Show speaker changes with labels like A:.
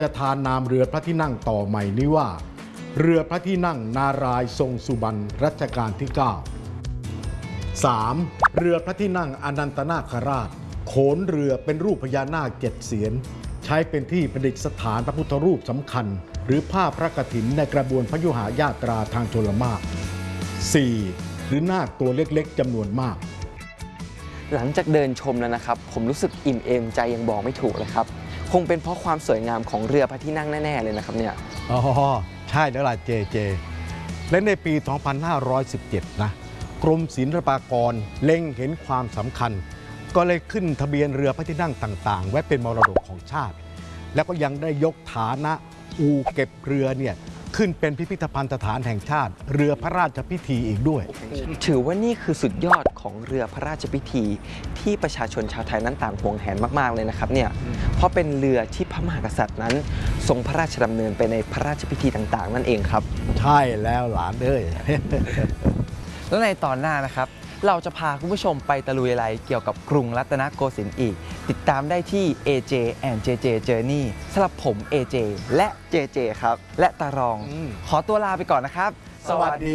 A: จะทานนามเรือพระที่นั่งต่อใหม่นี้ว่าเรือพระที่นั่งนารายณ์ทรงสุบรรณรัชกาลที่ 9 3. เรือพระที่นั่งอนันตนาคราชโขนเรือเป็นรูปพญานาค7 เสียนใช้เป็นที่ประดิษฐานพระพุทธรูปสำคัญหรือผ้าพระกฐินในกระบวนพยุหญาตราทางชลมาร 4. หรือนาคตัวเล็กๆจำนวนมาก
B: หลังจากเดินชมแล้วนะครับผมรู้สึกอิ่มเอมใจยังบอกไม่ถูกเลยครับคงเป็นเพราะความสวยงามของเรือพระที่นั่งแน่ๆเลยนะครับเนี่ย
A: อ๋อใช่แล้วล่ะเจ และในปี 2517 นะกรมศิลปากรเล็งเห็นความสำคัญก็เลยขึ้นทะเบียนเรือพระที่นั่งต่างๆไว้เป็นมรดกของชาติแล้วก็ยังได้ยกฐานะอู่เก็บเรือเนี่ยขึ้นเป็นพิพิธภัณฑสถานแห่งชาติเรือพระราชพิธีอีกด้วย
B: ถือว่านี่คือสุดยอดของเรือพระราชพิธีที่ประชาชนชาวไทยนั้นต่างหวงแหนมากๆเลยนะครับเนี่ยเพราะเป็นเรือที่พระมหากษัตริย์นั้นทรงพระราชดำเนินไปในพระราชพิธีต่างๆนั่นเองครับ
A: ใช่แล้วหลานเอ้ย
C: แล้วในตอนหน้านะครับเราจะพาคุณผู้ชมไปตะลุยอะไรเกี่ยวกับกรุงรัตนโกสินทร์อีกติดตามได้ที่ AJ and JJ Journey สำหรับผม AJ และ JJ ครับและตารองขอตัวลาไปก่อนนะครับ
A: สวัสดี